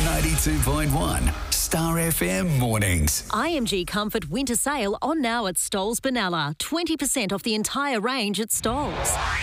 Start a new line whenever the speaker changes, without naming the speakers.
92.1 Star FM Mornings.
IMG Comfort winter sale on now at Stolz Benalla. 20% off the entire range at Stolz.